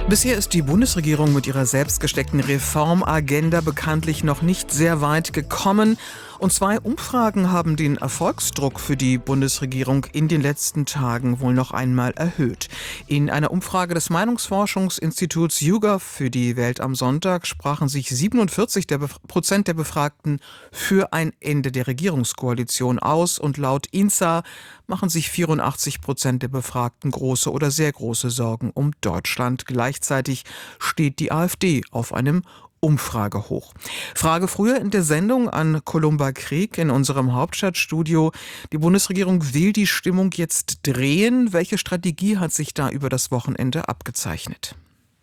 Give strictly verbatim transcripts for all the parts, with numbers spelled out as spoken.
Bisher ist die Bundesregierung mit ihrer selbst gesteckten Reformagenda bekanntlich noch nicht sehr weit gekommen. Und zwei Umfragen haben den Erfolgsdruck für die Bundesregierung in den letzten Tagen wohl noch einmal erhöht. In einer Umfrage des Meinungsforschungsinstituts YouGov für die Welt am Sonntag sprachen sich siebenundvierzig Prozent der Befragten für ein Ende der Regierungskoalition aus und laut I N S A machen sich vierundachtzig Prozent der Befragten große oder sehr große Sorgen um Deutschland. Gleichzeitig steht die AfD auf einem Umfrage hoch. Frage früher in der Sendung an Columba Krieg in unserem Hauptstadtstudio. Die Bundesregierung will die Stimmung jetzt drehen. Welche Strategie hat sich da über das Wochenende abgezeichnet?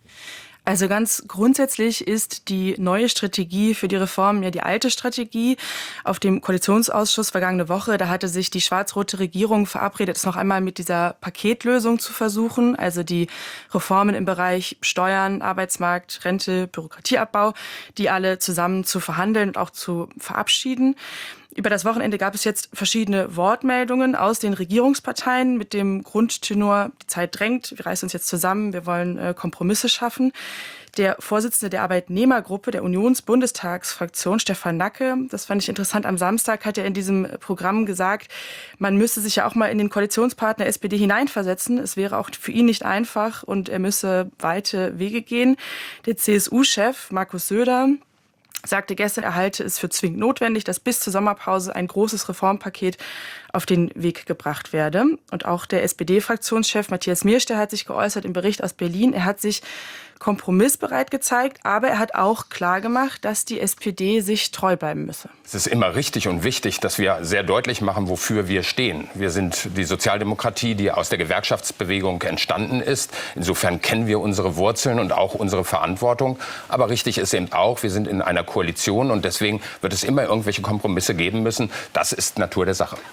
Also ganz grundsätzlich ist die neue Strategie für die Reform ja die alte Strategie. Auf dem Koalitionsausschuss vergangene Woche, da hatte sich die schwarz-rote Regierung verabredet, es noch einmal mit dieser Paketlösung zu versuchen, also die Reformen im Bereich Steuern, Arbeitsmarkt, Rente, Bürokratieabbau, die alle zusammen zu verhandeln und auch zu verabschieden. Über das Wochenende gab es jetzt verschiedene Wortmeldungen aus den Regierungsparteien mit dem Grundtenor, die Zeit drängt, wir reißen uns jetzt zusammen, wir wollen äh, Kompromisse schaffen. Der Vorsitzende der Arbeitnehmergruppe der Unionsbundestagsfraktion, Stefan Nacke, das fand ich interessant, am Samstag hat er in diesem Programm gesagt, man müsse sich ja auch mal in den Koalitionspartner S P D hineinversetzen. Es wäre auch für ihn nicht einfach und er müsse weite Wege gehen. Der C S U-Chef Markus Söder sagte gestern, er halte es für zwingend notwendig, dass bis zur Sommerpause ein großes Reformpaket auf den Weg gebracht werde. Und auch der S P D-Fraktionschef Matthias Mierstecher hat sich geäußert im Bericht aus Berlin. Er hat sich kompromissbereit gezeigt, aber er hat auch klargemacht, dass die S P D sich treu bleiben müsse. Es ist immer richtig und wichtig, dass wir sehr deutlich machen, wofür wir stehen. Wir sind die Sozialdemokratie, die aus der Gewerkschaftsbewegung entstanden ist. Insofern kennen wir unsere Wurzeln und auch unsere Verantwortung. Aber richtig ist eben auch, wir sind in einer Koalition und deswegen wird es immer irgendwelche Kompromisse geben müssen. Das ist Natur der Sache.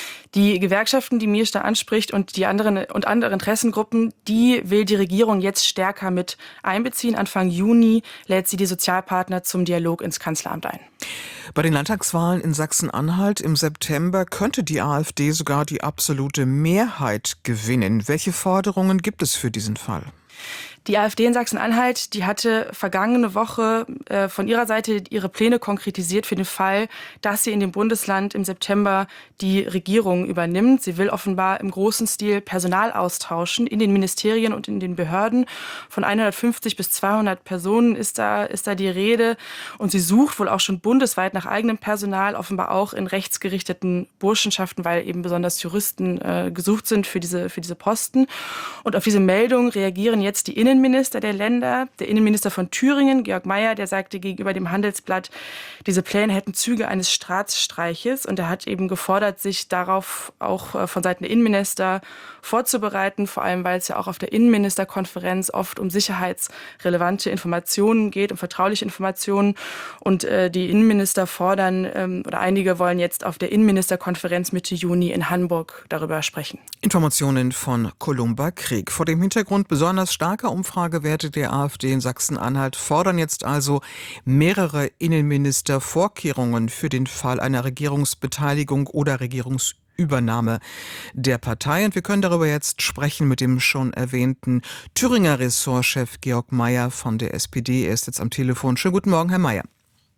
Die Gewerkschaften, die Mierstecher anspricht und die anderen und andere Interessengruppen, die will die Regierung jetzt stärker mit einbeziehen. Anfang Juni lädt sie die Sozialpartner zum Dialog ins Kanzleramt ein. Bei den Landtagswahlen in Sachsen-Anhalt im September könnte die AfD sogar die absolute Mehrheit gewinnen. Welche Forderungen gibt es für diesen Fall? Die AfD in Sachsen-Anhalt, die hatte vergangene Woche äh, von ihrer Seite ihre Pläne konkretisiert für den Fall, dass sie in dem Bundesland im September die Regierung übernimmt. Sie will offenbar im großen Stil Personal austauschen in den Ministerien und in den Behörden. Von hundertfünfzig bis zweihundert Personen ist da, ist da die Rede. Und sie sucht wohl auch schon bundesweit nach eigenem Personal, offenbar auch in rechtsgerichteten Burschenschaften, weil eben besonders Juristen äh, gesucht sind für diese, für diese Posten. Und auf diese Meldung reagieren jetzt die Innen Innenminister der Länder, der Innenminister von Thüringen, Georg Mayer, der sagte gegenüber dem Handelsblatt, diese Pläne hätten Züge eines Staatsstreiches. Und er hat eben gefordert, sich darauf auch von Seiten der Innenminister vorzubereiten, vor allem weil es ja auch auf der Innenministerkonferenz oft um sicherheitsrelevante Informationen geht, um vertrauliche Informationen. Und äh, die Innenminister fordern, ähm, oder einige wollen jetzt auf der Innenministerkonferenz Mitte Juni in Hamburg darüber sprechen. Informationen von Columba Krieg. Vor dem Hintergrund besonders starker Umfragewerte der AfD in Sachsen-Anhalt fordern jetzt also mehrere Innenminister Vorkehrungen für den Fall einer Regierungsbeteiligung oder Regierungsübernahme der Partei. Und wir können darüber jetzt sprechen mit dem schon erwähnten Thüringer Ressortchef Georg Mayer von der S P D. Er ist jetzt am Telefon. Schönen guten Morgen, Herr Mayer.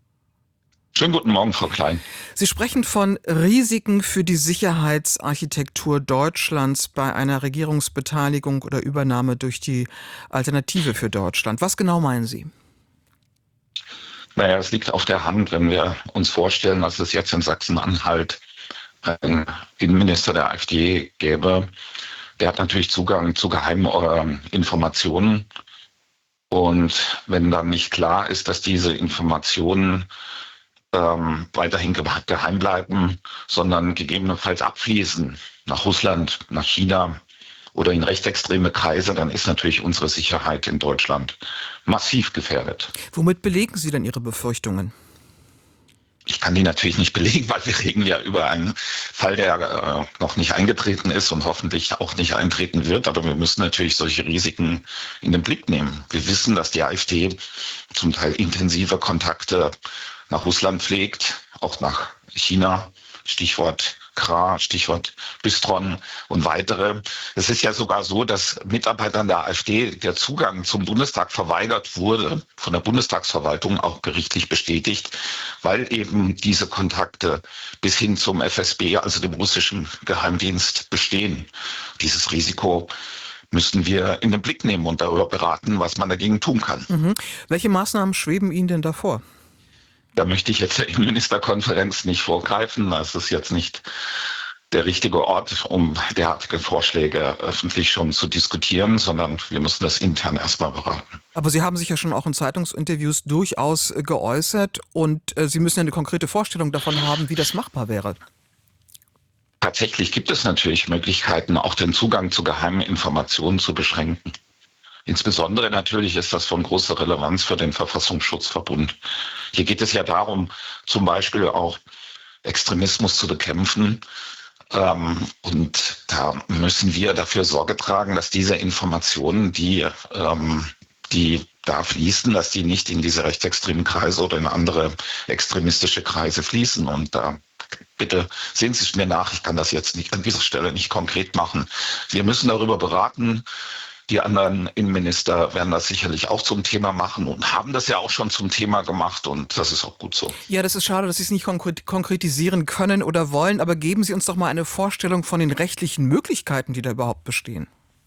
Schönen guten Morgen, Frau Klein. Sie sprechen von Risiken für die Sicherheitsarchitektur Deutschlands bei einer Regierungsbeteiligung oder Übernahme durch die Alternative für Deutschland. Was genau meinen Sie? Naja, es liegt auf der Hand, wenn wir uns vorstellen, dass es jetzt in Sachsen-Anhalt einen Innenminister der AfD gäbe. Der hat natürlich Zugang zu geheimen äh, Informationen. Und wenn dann nicht klar ist, dass diese Informationen ähm, weiterhin geheim bleiben, sondern gegebenenfalls abfließen nach Russland, nach China oder in rechtsextreme Kreise, dann ist natürlich unsere Sicherheit in Deutschland massiv gefährdet. Womit belegen Sie denn Ihre Befürchtungen? Ich kann die natürlich nicht belegen, weil wir reden ja über einen Fall, der äh, noch nicht eingetreten ist und hoffentlich auch nicht eintreten wird. Aber wir müssen natürlich solche Risiken in den Blick nehmen. Wir wissen, dass die AfD zum Teil intensive Kontakte nach Russland pflegt, auch nach China. Stichwort Kra, Stichwort Bistron und weitere. Es ist ja sogar so, dass Mitarbeitern der AfD der Zugang zum Bundestag verweigert wurde, von der Bundestagsverwaltung auch gerichtlich bestätigt, weil eben diese Kontakte bis hin zum F S B, also dem russischen Geheimdienst, bestehen. Dieses Risiko müssen wir in den Blick nehmen und darüber beraten, was man dagegen tun kann. Mhm. Welche Maßnahmen schweben Ihnen denn davor? Da möchte ich jetzt der Innenministerkonferenz nicht vorgreifen. Das ist jetzt nicht der richtige Ort, um derartige Vorschläge öffentlich schon zu diskutieren, sondern wir müssen das intern erstmal beraten. Aber Sie haben sich ja schon auch in Zeitungsinterviews durchaus äh, geäußert und äh, Sie müssen ja eine konkrete Vorstellung davon haben, wie das machbar wäre. Tatsächlich gibt es natürlich Möglichkeiten, auch den Zugang zu geheimen Informationen zu beschränken. Insbesondere natürlich ist das von großer Relevanz für den Verfassungsschutzverbund. Hier geht es ja darum, zum Beispiel auch Extremismus zu bekämpfen. Ähm, und da müssen wir dafür Sorge tragen, dass diese Informationen, die, ähm, die da fließen, dass die nicht in diese rechtsextremen Kreise oder in andere extremistische Kreise fließen. Und da bitte sehen Sie es mir nach, ich kann das jetzt nicht an dieser Stelle nicht konkret machen. Wir müssen darüber beraten. Die anderen Innenminister werden das sicherlich auch zum Thema machen und haben das ja auch schon zum Thema gemacht und das ist auch gut so. Ja, das ist schade, dass Sie es nicht konkret- konkretisieren können oder wollen, aber geben Sie uns doch mal eine Vorstellung von den rechtlichen Möglichkeiten, die da überhaupt bestehen.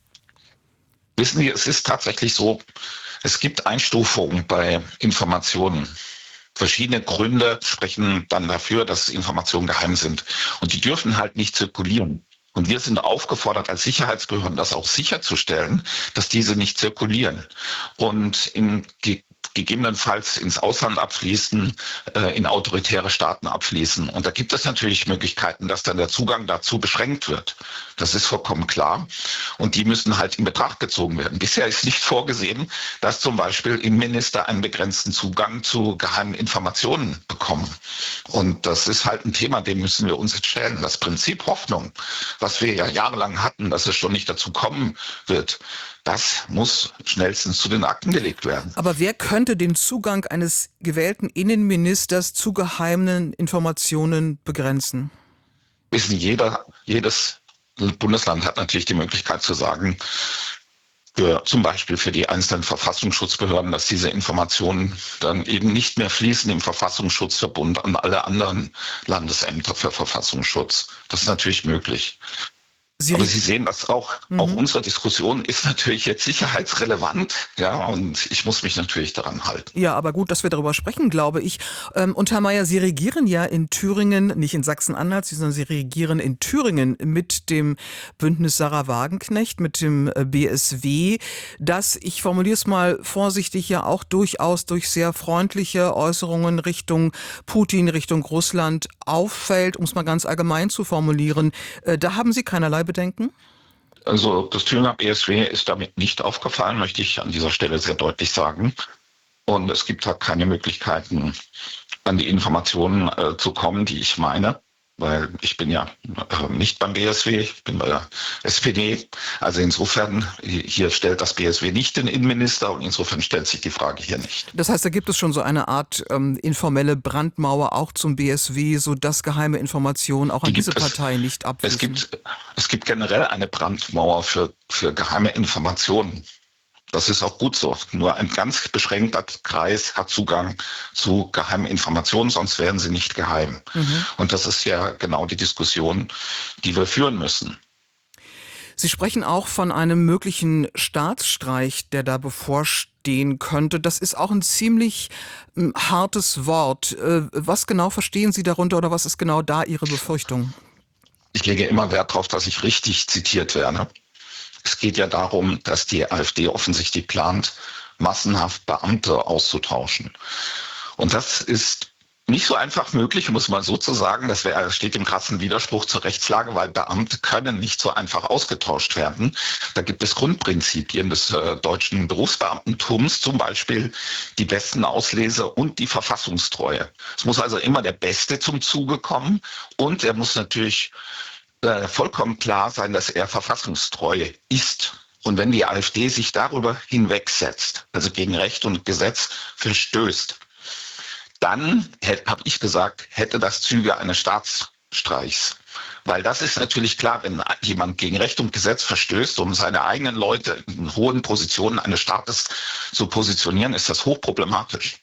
Wissen Sie, es ist tatsächlich so, es gibt Einstufungen bei Informationen. Verschiedene Gründe sprechen dann dafür, dass Informationen geheim sind und die dürfen halt nicht zirkulieren. Und wir sind aufgefordert, als Sicherheitsbehörden das auch sicherzustellen, dass diese nicht zirkulieren und in ge gegebenenfalls ins Ausland abfließen, äh, in autoritäre Staaten abfließen. Und da gibt es natürlich Möglichkeiten, dass dann der Zugang dazu beschränkt wird. Das ist vollkommen klar. Und die müssen halt in Betracht gezogen werden. Bisher ist nicht vorgesehen, dass zum Beispiel Innenminister einen begrenzten Zugang zu geheimen Informationen bekommen. Und das ist halt ein Thema, dem müssen wir uns jetzt stellen. Das Prinzip Hoffnung, was wir ja jahrelang hatten, dass es schon nicht dazu kommen wird, das muss schnellstens zu den Akten gelegt werden. Aber wer könnte den Zugang eines gewählten Innenministers zu geheimen Informationen begrenzen? Wissen jeder, jedes Bundesland hat natürlich die Möglichkeit zu sagen, für, zum Beispiel für die einzelnen Verfassungsschutzbehörden, dass diese Informationen dann eben nicht mehr fließen im Verfassungsschutzverbund an alle anderen Landesämter für Verfassungsschutz. Das ist natürlich möglich. Sie Aber Sie sehen das auch, mhm. auch unsere Diskussion ist natürlich jetzt sicherheitsrelevant, ja, und ich muss mich natürlich daran halten. Ja, aber gut, dass wir darüber sprechen, glaube ich. Ähm, und Herr Mayer, Sie regieren ja in Thüringen, nicht in Sachsen-Anhalt, sondern Sie regieren in Thüringen mit dem Bündnis Sarah Wagenknecht, mit dem B S W, das, ich formuliere es mal vorsichtig, ja auch durchaus durch sehr freundliche Äußerungen Richtung Putin, Richtung Russland auffällt, um es mal ganz allgemein zu formulieren. Äh, da haben Sie keinerlei Bedenken? Also das Thüringer B S W ist damit nicht aufgefallen, möchte ich an dieser Stelle sehr deutlich sagen. Und es gibt halt keine Möglichkeiten, an die Informationen äh, zu kommen, die ich meine. Weil ich bin ja äh, nicht beim B S W, ich bin bei der S P D. Also insofern, hier stellt das B S W nicht den Innenminister und insofern stellt sich die Frage hier nicht. Das heißt, da gibt es schon so eine Art ähm, informelle Brandmauer auch zum B S W, sodass geheime Informationen auch an Die diese gibt es. Partei nicht abfließen. Es gibt, es gibt generell eine Brandmauer für, für geheime Informationen. Das ist auch gut so. Nur ein ganz beschränkter Kreis hat Zugang zu geheimen Informationen, sonst wären sie nicht geheim. Mhm. Und das ist ja genau die Diskussion, die wir führen müssen. Sie sprechen auch von einem möglichen Staatsstreich, der da bevorstehen könnte. Das ist auch ein ziemlich äh, hartes Wort. Äh, was genau verstehen Sie darunter oder was ist genau da Ihre Befürchtung? Ich lege immer Wert darauf, dass ich richtig zitiert werde. Es geht ja darum, dass die AfD offensichtlich plant, massenhaft Beamte auszutauschen. Und das ist nicht so einfach möglich, muss man so zu sagen. Das wär, steht im krassen Widerspruch zur Rechtslage, weil Beamte können nicht so einfach ausgetauscht werden. Da gibt es Grundprinzipien des äh, deutschen Berufsbeamtentums, zum Beispiel die besten Auslese und die Verfassungstreue. Es muss also immer der Beste zum Zuge kommen und er muss natürlich äh, vollkommen klar sein, dass er verfassungstreu ist. Und wenn die AfD sich darüber hinwegsetzt, also gegen Recht und Gesetz verstößt, dann, habe ich gesagt, hätte das Züge eines Staatsstreichs Streichs. Weil das ist natürlich klar, wenn jemand gegen Recht und Gesetz verstößt, um seine eigenen Leute in hohen Positionen eines Staates zu positionieren, ist das hochproblematisch.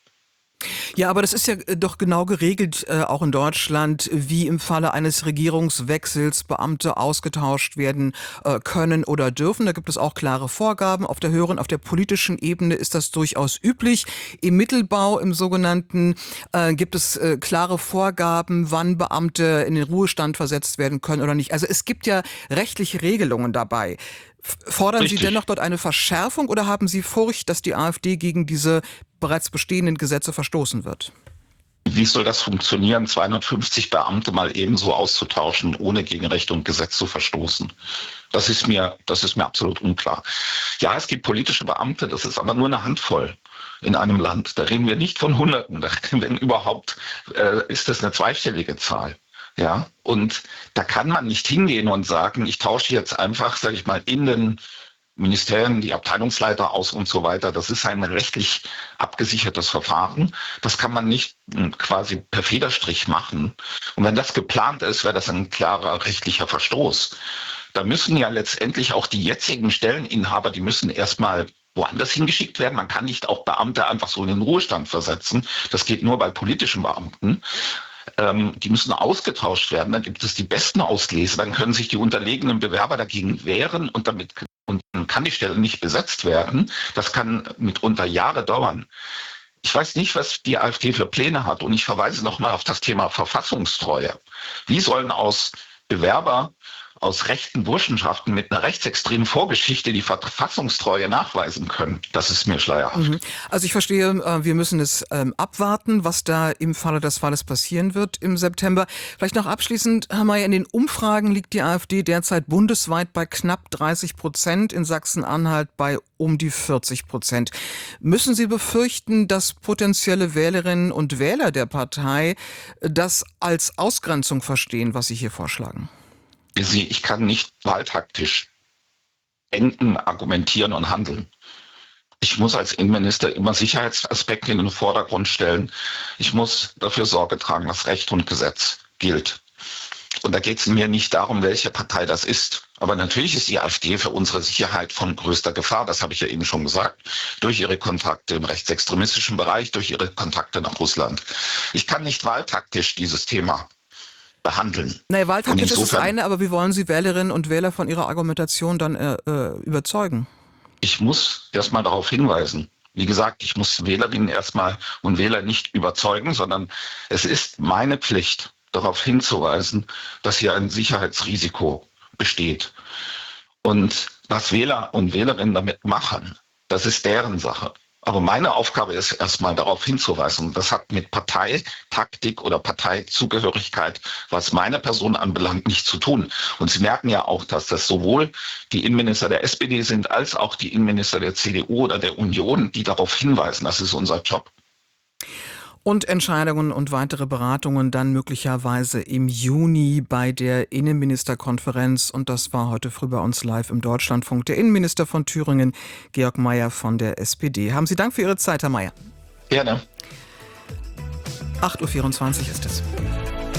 Ja, aber das ist ja doch genau geregelt, äh, auch in Deutschland, wie im Falle eines Regierungswechsels Beamte ausgetauscht werden äh, können oder dürfen. Da gibt es auch klare Vorgaben. Auf der höheren, auf der politischen Ebene ist das durchaus üblich. Im Mittelbau, im sogenannten, äh, gibt es äh, klare Vorgaben, wann Beamte in den Ruhestand versetzt werden können oder nicht. Also es gibt ja rechtliche Regelungen dabei. Fordern Richtig. Sie dennoch dort eine Verschärfung oder haben Sie Furcht, dass die AfD gegen diese bereits bestehenden Gesetze verstoßen wird? Wie soll das funktionieren, zweihundertfünfzig Beamte mal ebenso auszutauschen, ohne gegen Recht und Gesetz zu verstoßen? Das ist mir, das ist mir absolut unklar. Ja, es gibt politische Beamte, das ist aber nur eine Handvoll in einem Land. Da reden wir nicht von Hunderten, wenn überhaupt, äh, ist das eine zweistellige Zahl. Ja, und da kann man nicht hingehen und sagen, ich tausche jetzt einfach, sage ich mal, in den Ministerien die Abteilungsleiter aus und so weiter. Das ist ein rechtlich abgesichertes Verfahren. Das kann man nicht quasi per Federstrich machen. Und wenn das geplant ist, wäre das ein klarer rechtlicher Verstoß. Da müssen ja letztendlich auch die jetzigen Stelleninhaber, die müssen erstmal woanders hingeschickt werden. Man kann nicht auch Beamte einfach so in den Ruhestand versetzen. Das geht nur bei politischen Beamten. Ähm, die müssen ausgetauscht werden. Dann gibt es die besten Ausleser. Dann können sich die unterlegenen Bewerber dagegen wehren und damit und dann kann die Stelle nicht besetzt werden. Das kann mitunter Jahre dauern. Ich weiß nicht, was die AfD für Pläne hat. Und ich verweise nochmal auf das Thema Verfassungstreue. Wie sollen aus Bewerber aus rechten Burschenschaften mit einer rechtsextremen Vorgeschichte die Verfassungstreue nachweisen können? Das ist mir schleierhaft. Also ich verstehe, wir müssen es ähm, abwarten, was da im Falle des Falles passieren wird im September. Vielleicht noch abschließend, Herr Mayer, in den Umfragen liegt die AfD derzeit bundesweit bei knapp dreißig Prozent, in Sachsen-Anhalt bei um die vierzig Prozent. Müssen Sie befürchten, dass potenzielle Wählerinnen und Wähler der Partei das als Ausgrenzung verstehen, was Sie hier vorschlagen? Ich kann nicht wahltaktisch denken, argumentieren und handeln. Ich muss als Innenminister immer Sicherheitsaspekte in den Vordergrund stellen. Ich muss dafür Sorge tragen, dass Recht und Gesetz gilt. Und da geht es mir nicht darum, welche Partei das ist. Aber natürlich ist die AfD für unsere Sicherheit von größter Gefahr. Das habe ich ja eben schon gesagt. Durch ihre Kontakte im rechtsextremistischen Bereich, durch ihre Kontakte nach Russland. Ich kann nicht wahltaktisch dieses Thema behandeln. Naja, wahltaktisch ist das eine, aber wie wollen Sie Wählerinnen und Wähler von Ihrer Argumentation dann äh, überzeugen? Ich muss erstmal darauf hinweisen. Wie gesagt, ich muss Wählerinnen erstmal und Wähler nicht überzeugen, sondern es ist meine Pflicht, darauf hinzuweisen, dass hier ein Sicherheitsrisiko besteht. Und was Wähler und Wählerinnen damit machen, das ist deren Sache. Aber meine Aufgabe ist erstmal darauf hinzuweisen. Das hat mit Parteitaktik oder Parteizugehörigkeit, was meine Person anbelangt, nichts zu tun. Und Sie merken ja auch, dass das sowohl die Innenminister der S P D sind, als auch die Innenminister der C D U oder der Union, die darauf hinweisen. Das ist unser Job. Und Entscheidungen und weitere Beratungen dann möglicherweise im Juni bei der Innenministerkonferenz. Und das war heute früh bei uns live im Deutschlandfunk der Innenminister von Thüringen, Georg Mayer von der S P D. Haben Sie Dank für Ihre Zeit, Herr Mayer. Gerne. acht Uhr vierundzwanzig ist es.